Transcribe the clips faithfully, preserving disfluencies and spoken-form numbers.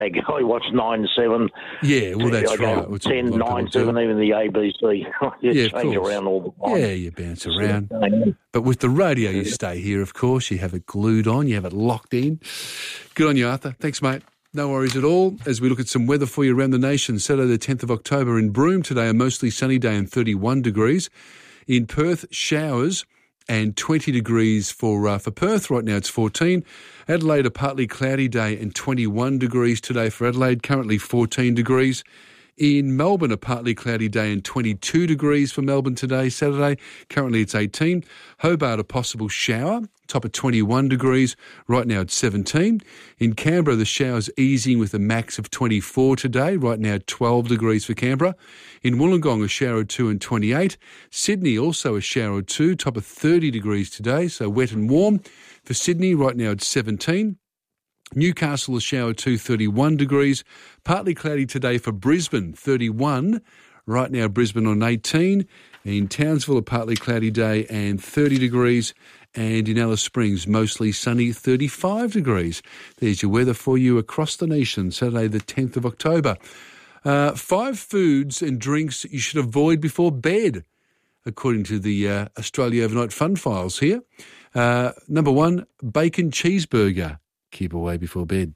They go, I watch nine seven. Yeah, well, that's I go right. What's ten, nine seven, even the A B C. You yeah, change around all the time. Yeah, you bounce around. But with the radio, you stay here, of course. You have it glued on. You have it locked in. Good on you, Arthur. Thanks, mate. No worries at all. As we look at some weather for you around the nation, Saturday the tenth of October in Broome today, a mostly sunny day and thirty-one degrees. In Perth, showers and twenty degrees for uh, for Perth. Right now it's fourteen. Adelaide, a partly cloudy day and twenty-one degrees today for Adelaide, currently fourteen degrees. In Melbourne, a partly cloudy day and twenty-two degrees for Melbourne today, Saturday. Currently it's eighteen. Hobart, a possible shower, top of twenty-one degrees. Right now it's seventeen. In Canberra, the showers easing with a max of twenty-four today. Right now twelve degrees for Canberra. In Wollongong, a shower or two and twenty-eight. Sydney, also a shower or two, top of thirty degrees today, so wet and warm. For Sydney, right now it's seventeen. Newcastle, a shower two, thirty-one degrees. Partly cloudy today for Brisbane, thirty-one. Right now Brisbane on eighteen. In Townsville, a partly cloudy day and thirty degrees. And in Alice Springs, mostly sunny, thirty-five degrees. There's your weather for you across the nation, Saturday the tenth of October. Uh, five foods and drinks you should avoid before bed, according to the uh, Australia Overnight Fun Files here. Uh, number one, bacon cheeseburger. Keep away before bed.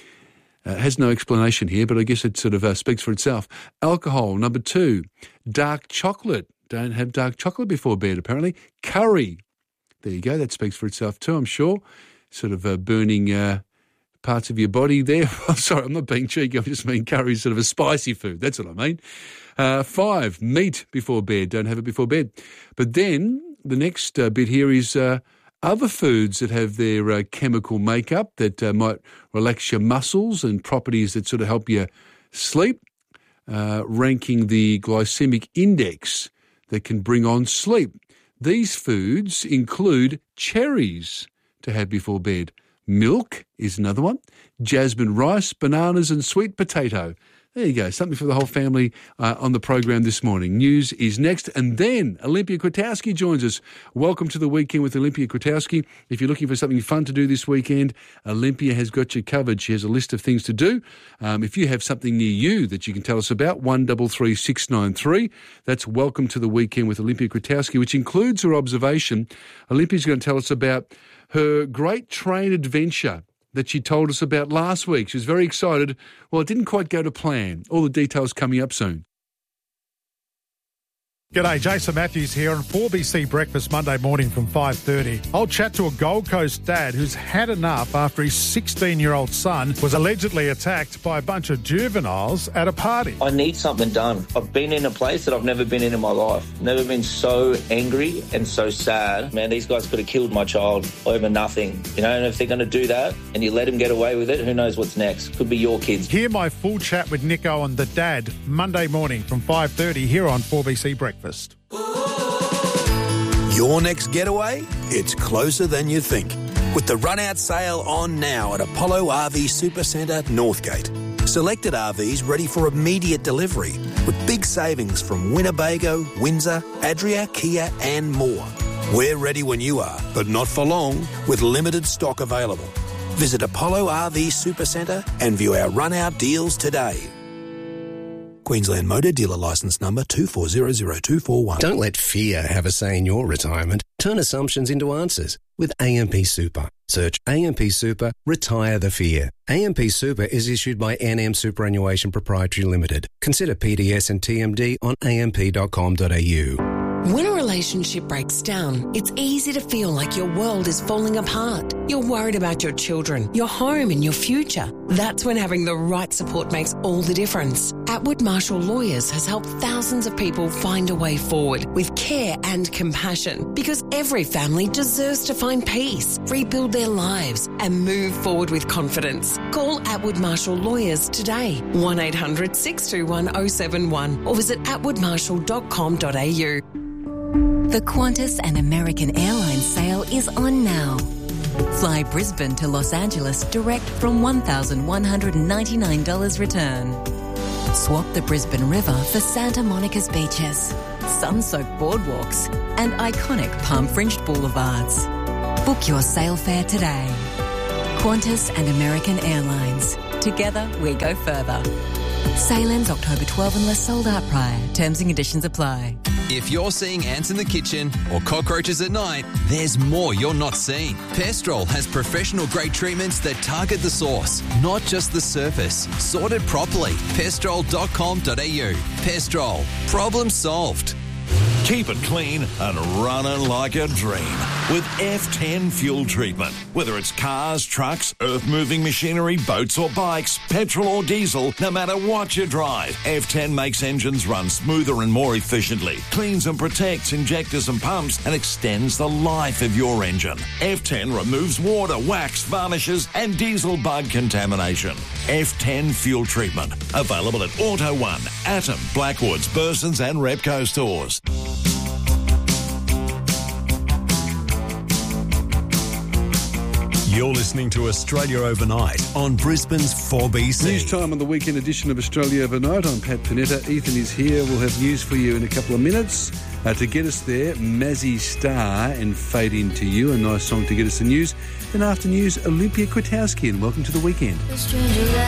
Uh, has no explanation here, but I guess it sort of uh, speaks for itself. Alcohol, number two. Dark chocolate. Don't have dark chocolate before bed, apparently. Curry. There you go. That speaks for itself too, I'm sure. Sort of uh, burning uh, parts of your body there. I'm sorry, I'm not being cheeky. I just mean curry is sort of a spicy food. That's what I mean. Uh, five, meat before bed. Don't have it before bed. But then the next uh, bit here is... Uh, Other foods that have their uh, chemical makeup that uh, might relax your muscles and properties that sort of help you sleep, uh, ranking the glycemic index that can bring on sleep. These foods include cherries to have before bed. Milk is another one. Jasmine rice, bananas and sweet potato. There you go, something for the whole family uh, on the program this morning. News is next, and then Olympia Kwiatkowski joins us. Welcome to the weekend with Olympia Kwiatkowski. If you're looking for something fun to do this weekend, Olympia has got you covered. She has a list of things to do. Um, if you have something near you that you can tell us about, one three three six nine three. That's Welcome to the Weekend with Olympia Kwiatkowski, which includes her observation. Olympia's going to tell us about her great train adventure that she told us about last week. She was very excited. Well, it didn't quite go to plan. All the details coming up soon. G'day, Jason Matthews here on four B C Breakfast Monday morning from five thirty. I'll chat to a Gold Coast dad who's had enough after his sixteen-year-old son was allegedly attacked by a bunch of juveniles at a party. I need something done. I've been in a place that I've never been in in my life. Never been so angry and so sad. Man, these guys could have killed my child over nothing. You know, and if they're going to do that and you let them get away with it, who knows what's next? Could be your kids. Hear my full chat with Nico and the dad Monday morning from five thirty here on four B C Breakfast. Your next getaway? It's closer than you think. With the run-out sale on now at Apollo R V Supercentre, Northgate. Selected R Vs ready for immediate delivery with big savings from Winnebago, Windsor, Adria, Kia and more. We're ready when you are, but not for long, with limited stock available. Visit Apollo R V Supercentre and view our run-out deals today. Queensland Motor Dealer Licence Number two four zero zero two four one. Don't let fear have a say in your retirement. Turn assumptions into answers with A M P Super. Search A M P Super, retire the fear. A M P Super is issued by N M Superannuation Proprietary Limited. Consider P D S and T M D on a m p dot com dot a u. When a relationship breaks down, it's easy to feel like your world is falling apart. You're worried about your children, your home and your future. That's when having the right support makes all the difference. Atwood Marshall Lawyers has helped thousands of people find a way forward with care and compassion, because every family deserves to find peace, rebuild their lives and move forward with confidence. Call Atwood Marshall Lawyers today, one eight hundred six two one oh seven one, or visit atwood marshall dot com dot a u. The Qantas and American Airlines sale is on now. Fly Brisbane to Los Angeles direct from one thousand one hundred ninety-nine dollars return. Swap the Brisbane River for Santa Monica's beaches, sun-soaked boardwalks and iconic palm-fringed boulevards. Book your sail fare today. Qantas and American Airlines. Together, we go further. Sale ends October twelfth unless sold out prior. Terms and conditions apply. If you're seeing ants in the kitchen or cockroaches at night, there's more you're not seeing. Pestrol has professional-grade treatments that target the source, not just the surface. Sorted properly. pestrol dot com dot a u. Pestrol. Problem solved. Keep it clean and running like a dream with F ten fuel treatment. Whether it's cars, trucks, earth-moving machinery, boats or bikes, petrol or diesel, no matter what you drive, F ten makes engines run smoother and more efficiently, cleans and protects injectors and pumps, and extends the life of your engine. F ten removes water, wax, varnishes and diesel bug contamination. F ten fuel treatment. Available at Auto One, Atom, Blackwoods, Burson's and Repco stores. You're listening to Australia Overnight on Brisbane's four B C. News time on the weekend edition of Australia Overnight. I'm Pat Panetta. Ethan is here. We'll have news for you in a couple of minutes. Uh, to get us there, Mazzy Star and Fade Into You, a nice song to get us the news. Then after news, Olympia Kwiatkowski, and welcome to the weekend.